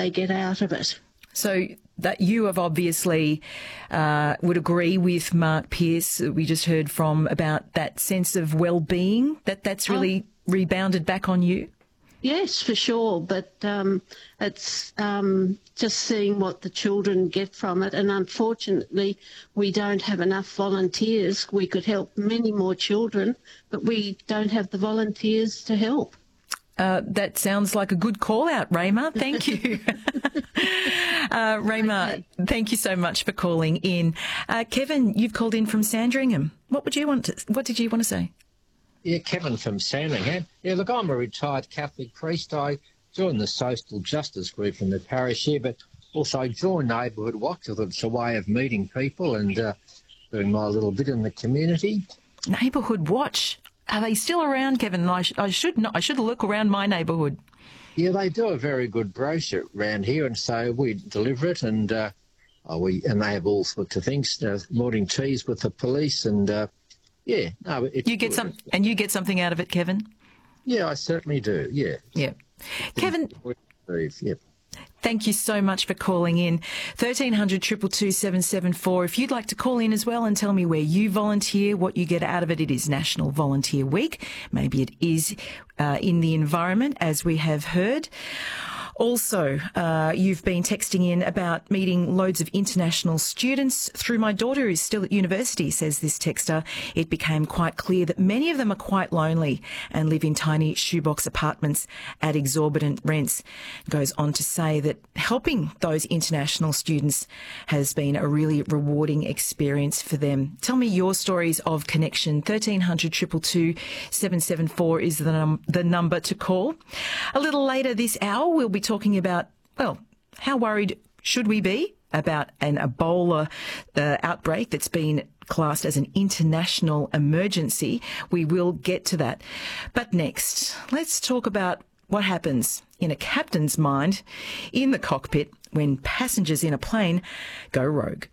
they get out of it. So that you have obviously would agree with Mark Pearce, we just heard from, about that sense of well-being, that's really rebounded back on you? Yes, for sure, but it's just seeing what the children get from it, and unfortunately we don't have enough volunteers. We could help many more children, but we don't have the volunteers to help. That sounds like a good call-out, Rayma. Thank you. Rayma, thank you so much for calling in. Kevin, you've called in from Sandringham. What did you want to say? Yeah, Kevin from Sandringham. Yeah, look, I'm a retired Catholic priest. I joined the social justice group in the parish here, but also I joined Neighbourhood Watch. It's a way of meeting people and doing my little bit in the community. Neighbourhood Watch? Are they still around, Kevin? I should look around my neighbourhood. Yeah, they do a very good brochure around here, and so we deliver it, and they have all sorts of things, morning teas with the police, and yeah, no, it's you get good. and you get something out of it, Kevin. Yeah, I certainly do. Yeah. Yeah, Kevin. Yep. Thank you so much for calling in. 1300 222 774. If you'd like to call in as well and tell me where you volunteer, what you get out of it. It is National Volunteer Week. Maybe it is in the environment, as we have heard. Also, you've been texting in about meeting loads of international students. Through my daughter who's still at university, says this texter, it became quite clear that many of them are quite lonely and live in tiny shoebox apartments at exorbitant rents. Goes on to say that helping those international students has been a really rewarding experience for them. Tell me your stories of connection. 1300 222 774 is the number to call. A little later this hour, we'll be talking about, well, how worried should we be about an Ebola outbreak that's been classed as an international emergency. We will get to that. But next, let's talk about what happens in a captain's mind in the cockpit when passengers in a plane go rogue.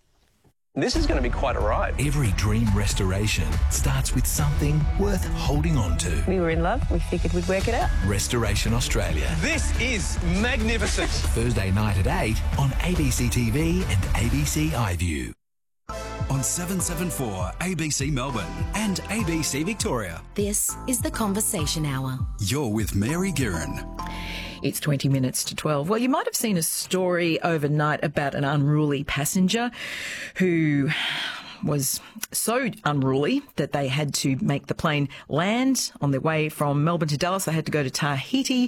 This is going to be quite a ride. Every dream restoration starts with something worth holding on to. We were in love. We figured we'd work it out. Restoration Australia. This is magnificent. Thursday night at 8 on ABC TV and ABC iView. On 774 ABC Melbourne and ABC Victoria. This is the Conversation Hour. You're with Mary Guerin. It's 20 minutes to 12. Well, you might have seen a story overnight about an unruly passenger who was so unruly that they had to make the plane land on their way from Melbourne to Dallas. They had to go to Tahiti,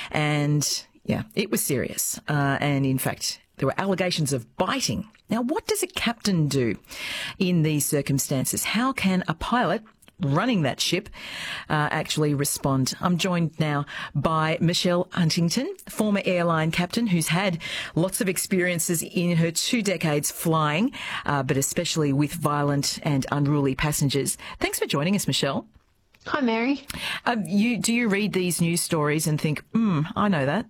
and yeah, it was serious. And in fact, there were allegations of biting. Now, what does a captain do in these circumstances? How can a pilot running that ship actually respond? I'm joined now by Michelle Huntington, former airline captain who's had lots of experiences in her 2 decades flying, but especially with violent and unruly passengers. Thanks for joining us, Michelle. Hi, Mary. Do you read these news stories and think, I know that?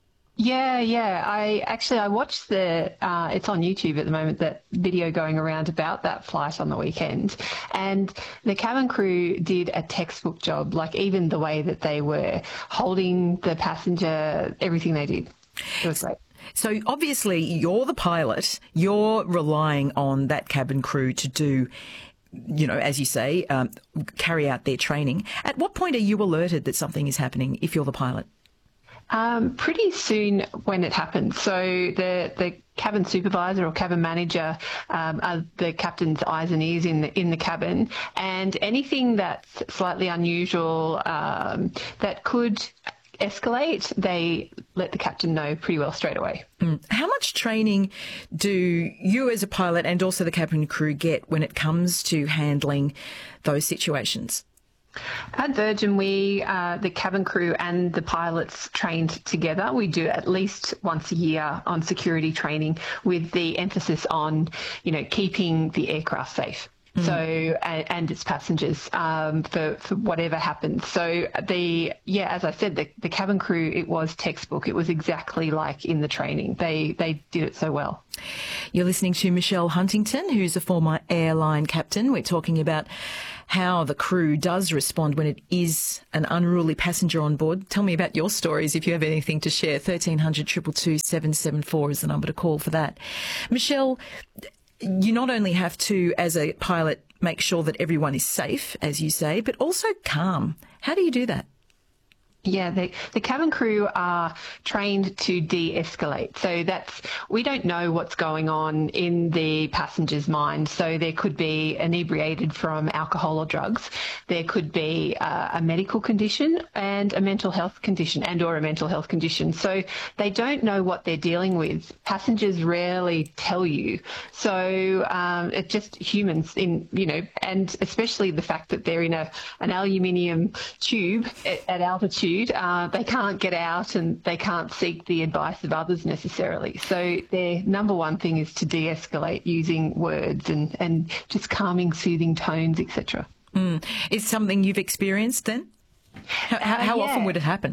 Yeah. I watched it's on YouTube at the moment, that video going around about that flight on the weekend. And the cabin crew did a textbook job, like even the way that they were holding the passenger, everything they did. It was great. So obviously you're the pilot, you're relying on that cabin crew to do, as you say, carry out their training. At what point are you alerted that something is happening if you're the pilot? Pretty soon when it happens. So the cabin supervisor or cabin manager are the captain's eyes and ears in the cabin, and anything that's slightly unusual that could escalate, they let the captain know pretty well straight away. How much training do you as a pilot and also the cabin crew get when it comes to handling those situations? At Virgin, the cabin crew and the pilots trained together. We do at least once a year on security training with the emphasis on, keeping the aircraft safe. So, and its passengers, for whatever happens. So as I said, the cabin crew, it was textbook. It was exactly like in the training. They did it so well. You're listening to Michelle Huntington, who's a former airline captain. We're talking about how the crew does respond when it is an unruly passenger on board. Tell me about your stories if you have anything to share. 1300 222 774 is the number to call for that. Michelle, you not only have to, as a pilot, make sure that everyone is safe, as you say, but also calm. How do you do that? Yeah, the cabin crew are trained to de-escalate. So we don't know what's going on in the passenger's mind. So there could be inebriated from alcohol or drugs. There could be a medical condition and a mental health condition or a mental health condition. So they don't know what they're dealing with. Passengers rarely tell you. So it's just humans and especially the fact that they're in an aluminium tube at altitude. They can't get out and they can't seek the advice of others necessarily. So their number one thing is to de-escalate using words and just calming, soothing tones, etc. Is something you've experienced then? How often would it happen?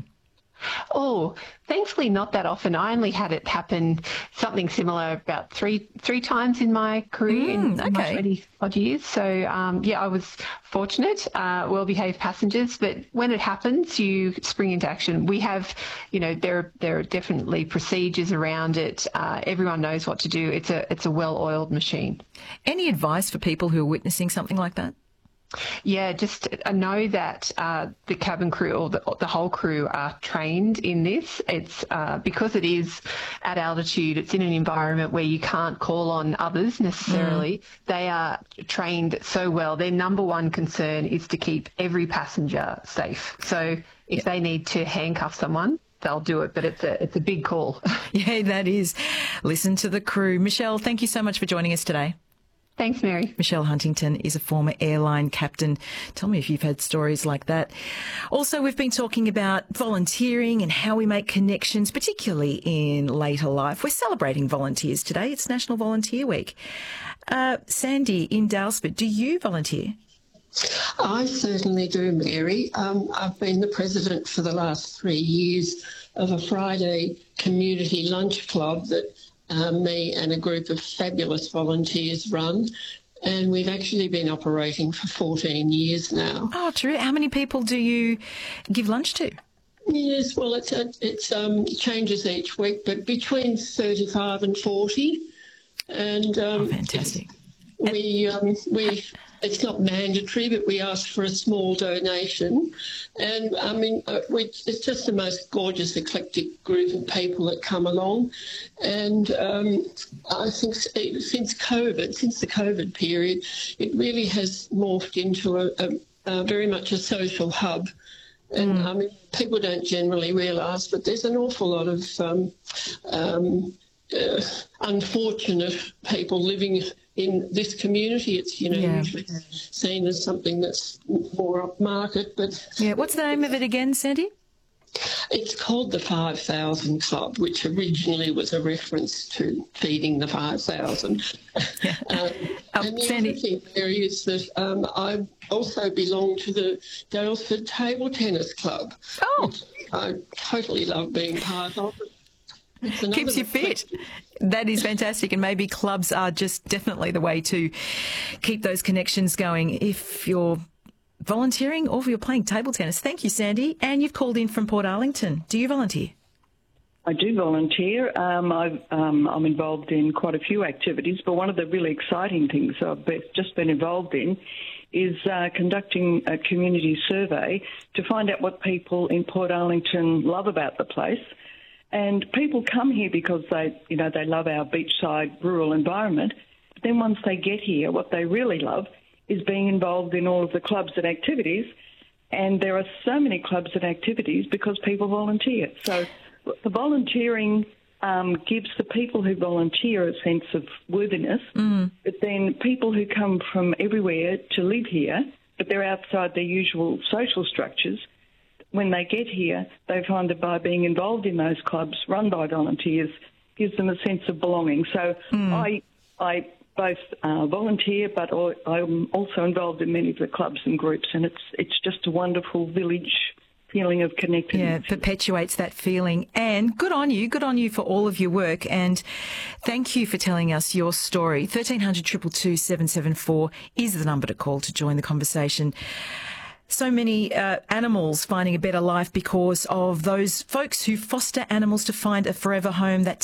Oh, thankfully not that often. I only had it happen something similar about three times in my career in my 20-odd years. So, I was fortunate, well-behaved passengers. But when it happens, you spring into action. We have, there are definitely procedures around it. Everyone knows what to do. It's a well-oiled machine. Any advice for people who are witnessing something like that? Yeah, just know that the cabin crew or the whole crew are trained in this. It's because it is at altitude, it's in an environment where you can't call on others necessarily. They are trained so well. Their number one concern is to keep every passenger safe. So if they need to handcuff someone, they'll do it, but it's a big call. Yeah, that is. Listen to the crew. Michelle, thank you so much for joining us today. Thanks, Mary. Michelle Huntington is a former airline captain. Tell me if you've had stories like that. Also, we've been talking about volunteering and how we make connections, particularly in later life. We're celebrating volunteers today. It's National Volunteer Week. Sandy in Daylesford, do you volunteer? I certainly do, Mary. I've been the president for the last 3 years of a Friday community lunch club that me and a group of fabulous volunteers run, and we've actually been operating for 14 years now. Oh, true. How many people do you give lunch to? Yes, well, it changes each week, but between 35 and 40. And fantastic. It's not mandatory, but we ask for a small donation. And, it's just the most gorgeous, eclectic group of people that come along. And I think since the COVID period, it really has morphed into a very much a social hub. And, people don't generally realise, but there's an awful lot of unfortunate people living in this community. It's, usually seen as something that's more upmarket. But yeah, what's the name of it again, Sandy? It's called the 5,000 Club, which originally was a reference to feeding the 5,000. And the Sandy, other thing, Mary, is that I also belong to the Daylesford Table Tennis Club. Oh, which I totally love being part of. Keeps you fit. That is fantastic, and maybe clubs are just definitely the way to keep those connections going if you're volunteering or if you're playing table tennis. Thank you, Sandy. And you've called in from Port Arlington. Do you volunteer? I do volunteer. I'm involved in quite a few activities, but one of the really exciting things I've just been involved in is conducting a community survey to find out what people in Port Arlington love about the place. And people come here because they love our beachside rural environment. But then once they get here, what they really love is being involved in all of the clubs and activities. And there are so many clubs and activities because people volunteer. So the volunteering gives the people who volunteer a sense of worthiness. But then people who come from everywhere to live here, but they're outside their usual social structures, when they get here, they find that by being involved in those clubs run by volunteers gives them a sense of belonging. So I both volunteer, but I'm also involved in many of the clubs and groups, and it's just a wonderful village feeling of connectedness. Yeah, perpetuates that feeling. And good on you for all of your work. And thank you for telling us your story. 1300 222 774 is the number to call to join the conversation. So many animals finding a better life because of those folks who foster animals to find a forever home. That